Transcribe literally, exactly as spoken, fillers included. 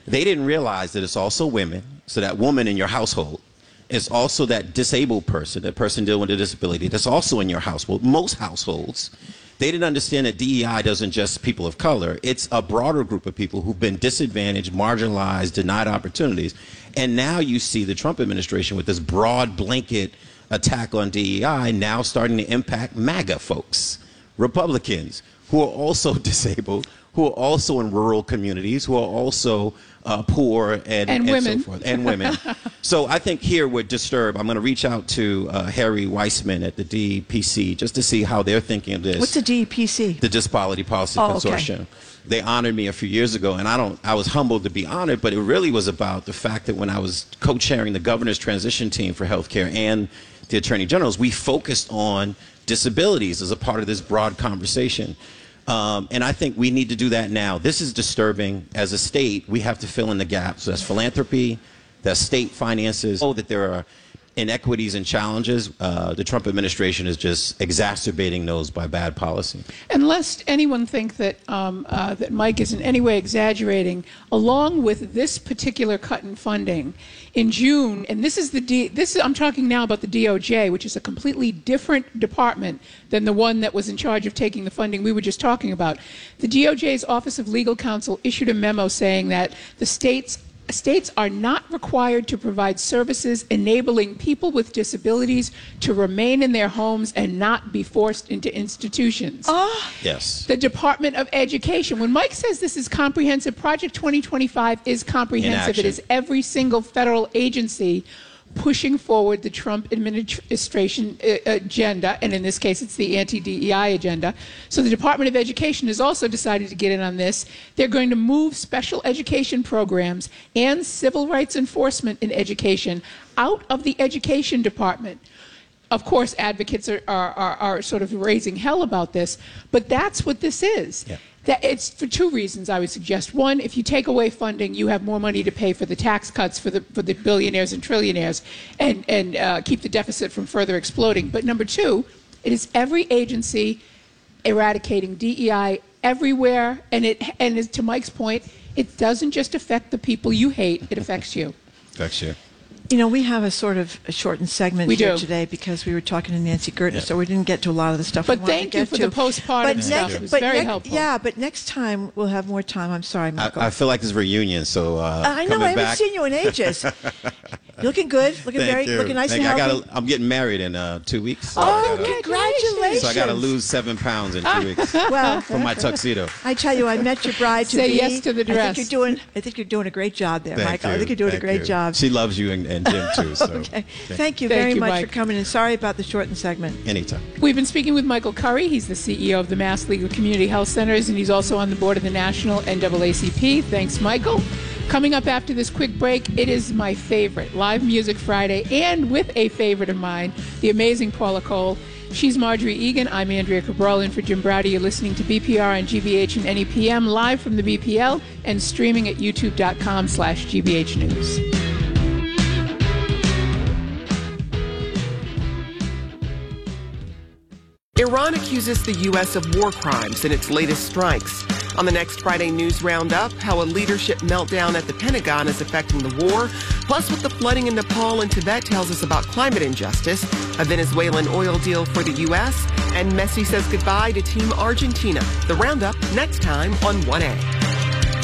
They didn't realize that it's also women, so that woman in your household is also that disabled person, that person dealing with a disability that's also in your household. Most households, they didn't understand that D E I doesn't just people of color. It's a broader group of people who've been disadvantaged, marginalized, denied opportunities. And now you see the Trump administration with this broad blanket attack on D E I now starting to impact MAGA folks, Republicans, who are also disabled, who are also in rural communities, who are also uh, poor and, and, and women. so forth, and women. So I think here we're disturbed. I'm going to reach out to uh, Harry Weissman at the D E P C just to see how they're thinking of this. What's the D E P C? The Disability Policy oh, Consortium. Okay. They honored me a few years ago, and I don't. I was humbled to be honored, but it really was about the fact that when I was co-chairing the governor's transition team for healthcare and the attorney generals, we focused on disabilities as a part of this broad conversation. Um, and I think we need to do that now. This is disturbing. As a state, we have to fill in the gaps. So that's philanthropy, that's state finances. Oh, that there are inequities and challenges. Uh, the Trump administration is just exacerbating those by bad policy. And lest anyone think that um, uh, that Mike is in any way exaggerating, along with this particular cut in funding, in June, and this is the D, this is, I'm talking now about the D O J, which is a completely different department than the one that was in charge of taking the funding we were just talking about. The D O J's Office of Legal Counsel issued a memo saying that the states States are not required to provide services enabling people with disabilities to remain in their homes and not be forced into institutions. Oh. Yes. The Department of Education. When Mike says this is comprehensive, Project twenty twenty-five is comprehensive. It is every single federal agency pushing forward the Trump administration agenda, and in this case it's the anti-D E I agenda. So the Department of Education has also decided to get in on this. They're going to move special education programs and civil rights enforcement in education out of the education department. Of course, advocates are, are, are, are sort of raising hell about this, but that's what this is. Yeah. That it's for two reasons, I would suggest. One, if you take away funding, you have more money to pay for the tax cuts for the for the billionaires and trillionaires, and and uh, keep the deficit from further exploding. But number two, it is every agency eradicating D E I everywhere, and it and to Mike's point, it doesn't just affect the people you hate; it affects you. Affects you. You know, we have a sort of a shortened segment we here do. today because we were talking to Nancy Gertner, yeah. so we didn't get to a lot of the stuff But we wanted thank to you get for to. the postpartum but stuff. Next, It was but very next, helpful. Yeah, but next time we'll have more time. I'm sorry, Michael. I, I feel like it's a reunion, so uh, I know, coming I haven't back. seen you in ages. You're looking good, looking Thank very, you. looking nice Thank and you. I healthy. gotta, I'm getting married in uh, two weeks. So Oh, I gotta, congratulations! So I got to lose seven pounds in two weeks Well, for my tuxedo. I tell you, I met your bride to Say be. yes to the I dress. think you're doing. I think you're doing a great job there, Thank Michael. you. I think you're doing Thank a great you. job. She loves you and, and Jim too. So Okay. okay. Thank you Thank very you, much Mike. for coming, and sorry about the shortened segment. Anytime. We've been speaking with Michael Curry. He's the C E O of the Mass League of Community Health Centers, and he's also on the board of the National N double A C P. Thanks, Michael. Coming up after this quick break, it is my favorite, Live Music Friday, and with a favorite of mine, the amazing Paula Cole. She's Marjorie Egan. I'm Andrea Cabral in for Jim Browdy. You're listening to B P R on G B H and N E P M, live from the B P L and streaming at youtube.com slash GBH News. Iran accuses the U S of war crimes in its latest strikes. On the next Friday News Roundup, how a leadership meltdown at the Pentagon is affecting the war, plus what the flooding in Nepal and Tibet tells us about climate injustice, a Venezuelan oil deal for the U S, and Messi says goodbye to Team Argentina. The Roundup next time on one A.